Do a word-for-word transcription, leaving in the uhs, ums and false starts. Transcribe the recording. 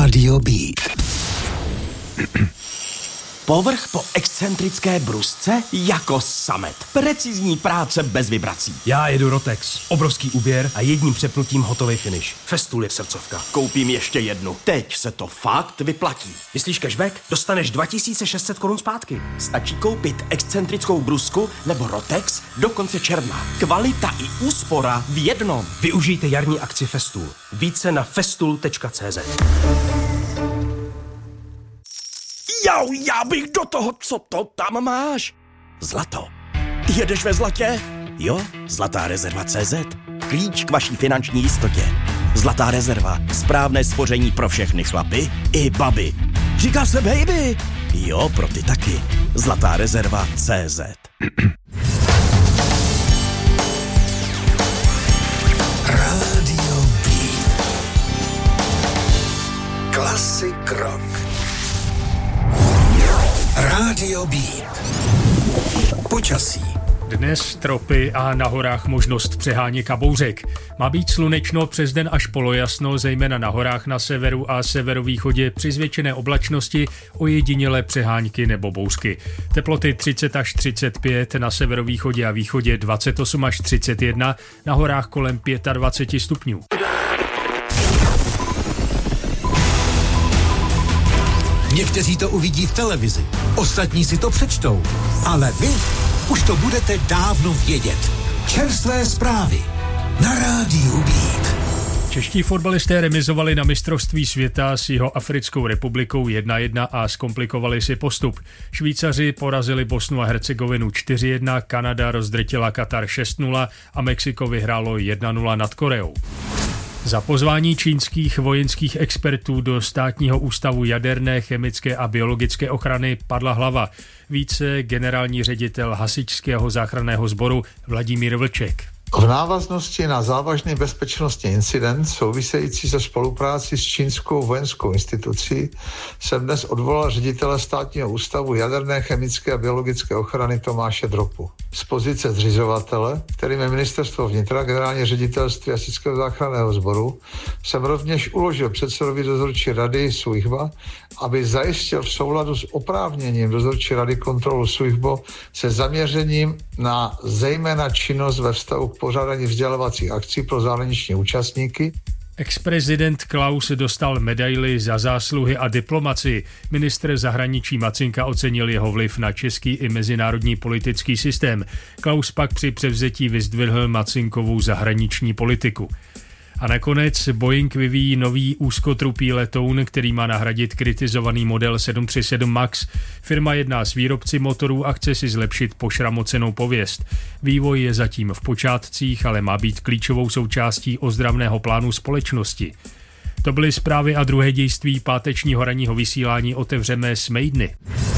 Rádio Beat. Povrch po excentrické brusce jako samet. Precizní práce bez vibrací. Já jedu Rotex. Obrovský úběr a jedním přepnutím hotový finish. Festool je srdcovka. Koupím ještě jednu. Teď se to fakt vyplatí. Myslíš cashback? Dostaneš dva tisíce šest set korun zpátky. Stačí koupit excentrickou brusku nebo Rotex do konce června. Kvalita i úspora v jednom. Využijte jarní akci Festool. Více na festool tečka cé zet. Jau, já bych do toho, co to tam máš? Zlato. Jedeš ve zlatě? Jo, Zlatá rezerva tečka cé zet. Klíč k vaší finanční jistotě. Zlatá rezerva. Správné spoření pro všechny chlapy i baby. Říká se baby. Jo, pro ty taky. Zlatá rezerva tečka cé zet. Rádio Beat. Classic rock. Rádio Beat. Počasí. Dnes tropy a na horách možnost přeháněk a bouřek. Má být slunečno přes den až polojasno, zejména na horách na severu a severovýchodě při zvětšené oblačnosti, ojedinělé přeháňky nebo bouřky. Teploty třicet až třicet pět, na severovýchodě a východě dvacet osm až třicet jedna, na horách kolem dvacet pět stupňů. Někteří to uvidí v televizi, ostatní si to přečtou, ale vy už to budete dávno vědět. Čerstvé zprávy na Rádiu Beat. Čeští fotbalisté remizovali na mistrovství světa s Jihoafrickou republikou jedna jedna a zkomplikovali si postup. Švýcaři porazili Bosnu a Hercegovinu čtyři jedna, Kanada rozdrtila Katar šest nula a Mexiko vyhrálo jedna nula nad Koreou. Za pozvání čínských vojenských expertů do Státního ústavu jaderné, chemické a biologické ochrany padla hlava. Více generální ředitel hasičského záchranného sboru Vladimír Vlček. V návaznosti na závažný bezpečnostní incident související se spolupráci s čínskou vojenskou institucí jsem dnes odvolal ředitele Státního ústavu jaderné, chemické a biologické ochrany Tomáše Dropu. Z pozice zřizovatele, kterým je Ministerstvo vnitra, generální ředitelství hasičského záchranného sboru, jsem rovněž uložil předsedovi dozorčí rady SÚJHBA, aby zajistil v souladu s oprávněním dozorčí rady kontrolu SÚJHBO se zaměřením na zejména činnost ve vztahu k pořádání vzdělávacích akcí pro zahraniční účastníky. Ex-prezident Klaus dostal medaili za zásluhy a diplomacii. Ministr zahraničí Macinka ocenil jeho vliv na český i mezinárodní politický systém. Klaus pak při převzetí vyzdvihl Macinkovou zahraniční politiku. A nakonec Boeing vyvíjí nový úzkotrupý letoun, který má nahradit kritizovaný model sedm tři sedm Max. Firma jedná s výrobci motorů a chce si zlepšit pošramocenou pověst. Vývoj je zatím v počátcích, ale má být klíčovou součástí ozdravného plánu společnosti. To byly zprávy a druhé dějství pátečního ranního vysílání. Otevřeme s Maidny.